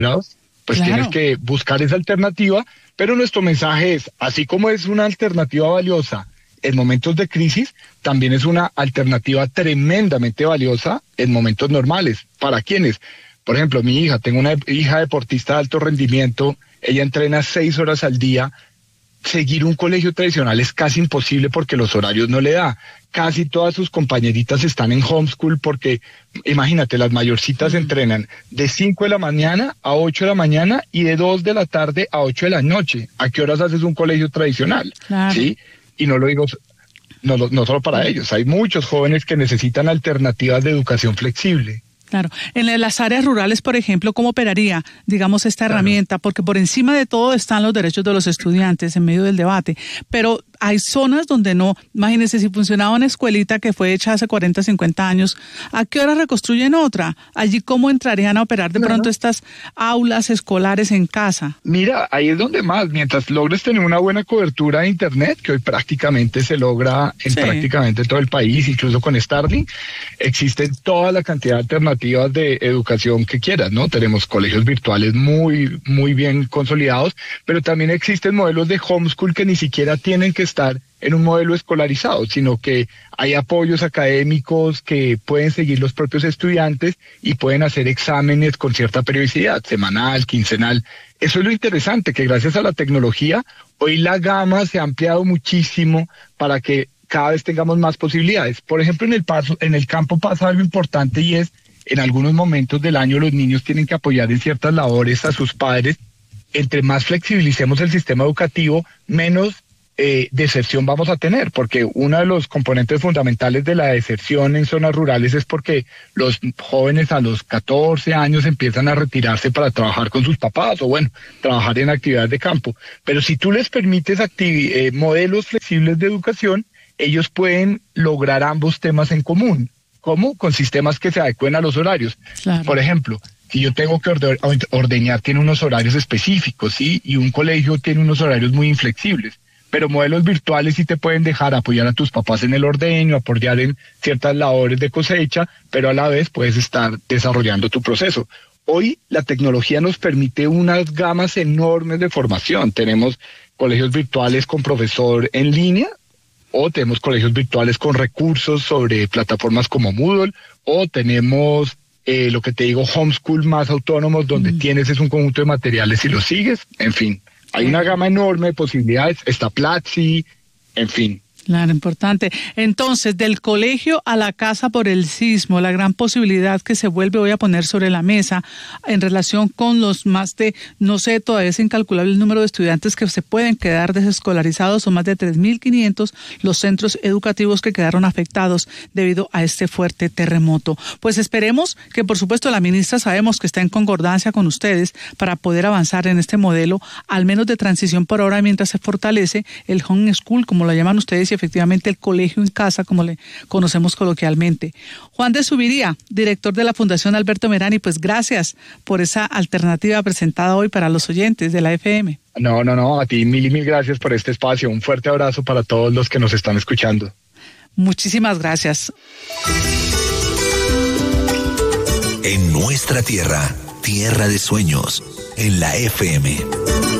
pues claro, tienes que buscar esa alternativa, pero nuestro mensaje es, así como es una alternativa valiosa en momentos de crisis, también es una alternativa tremendamente valiosa en momentos normales. ¿Para quiénes? Por ejemplo, mi hija, tengo una hija deportista de alto rendimiento, ella entrena 6 horas al día. Seguir un colegio tradicional es casi imposible porque los horarios no le da. Casi todas sus compañeritas están en homeschool porque, imagínate, las mayorcitas entrenan de 5 de la mañana a 8 de la mañana y de 2 de la tarde a 8 de la noche. ¿A qué horas haces un colegio tradicional? claro. ¿Sí? Y no lo digo no solo para ellos, hay muchos jóvenes que necesitan alternativas de educación flexible. Claro. En las áreas rurales, por ejemplo, ¿cómo operaría, digamos, esta herramienta? Porque por encima de todo están los derechos de los estudiantes en medio del debate, pero hay zonas donde no. Imagínense, si funcionaba una escuelita que fue hecha hace 40, 50 años, ¿a qué hora reconstruyen otra? Allí, ¿cómo entrarían a operar de pronto estas aulas escolares en casa? Mira, ahí es donde más, mientras logres tener una buena cobertura de internet, que hoy prácticamente se logra en prácticamente todo el país, incluso con Starlink, existen toda la cantidad de alternativas de educación que quieras, ¿no? Tenemos colegios virtuales muy, muy bien consolidados, pero también existen modelos de homeschool que ni siquiera tienen que estar en un modelo escolarizado, sino que hay apoyos académicos que pueden seguir los propios estudiantes y pueden hacer exámenes con cierta periodicidad, semanal, quincenal. Eso es lo interesante, que gracias a la tecnología, hoy la gama se ha ampliado muchísimo para que cada vez tengamos más posibilidades. Por ejemplo, en el campo pasa algo importante y es, en algunos momentos del año los niños tienen que apoyar en ciertas labores a sus padres. Entre más flexibilicemos el sistema educativo, menos deserción vamos a tener, porque uno de los componentes fundamentales de la deserción en zonas rurales es porque los jóvenes a los 14 años empiezan a retirarse para trabajar con sus papás o bueno, trabajar en actividades de campo. Pero si tú les permites modelos flexibles de educación, ellos pueden lograr ambos temas en común. ¿Cómo? Con sistemas que se adecuen a los horarios. Claro. Por ejemplo, si yo tengo que ordeñar, tiene unos horarios específicos, ¿sí? Y un colegio tiene unos horarios muy inflexibles. Pero modelos virtuales sí te pueden dejar apoyar a tus papás en el ordeño, apoyar en ciertas labores de cosecha, pero a la vez puedes estar desarrollando tu proceso. Hoy la tecnología nos permite unas gamas enormes de formación. Tenemos colegios virtuales con profesor en línea, o tenemos colegios virtuales con recursos sobre plataformas como Moodle, o tenemos lo que te digo, homeschool más autónomos, donde tienes un conjunto de materiales y los sigues, en fin. Hay una gama enorme de posibilidades, está Platzi, en fin. Claro, importante. Entonces, del colegio a la casa por el sismo, la gran posibilidad que se vuelve hoy a poner sobre la mesa en relación con los más de, no sé, todavía es incalculable el número de estudiantes que se pueden quedar desescolarizados, son más de 3.500 los centros educativos que quedaron afectados debido a este fuerte terremoto. Pues esperemos que, por supuesto, la ministra sabemos que está en concordancia con ustedes para poder avanzar en este modelo, al menos de transición por ahora, mientras se fortalece el home school, como lo llaman ustedes, y efectivamente el colegio en casa, como le conocemos coloquialmente. Juan de Zuviría, director de la Fundación Alberto Merani, pues gracias por esa alternativa presentada hoy para los oyentes de la FM. No, a ti mil gracias por este espacio. Un fuerte abrazo para todos los que nos están escuchando. Muchísimas gracias. En nuestra tierra, tierra de sueños, en la FM.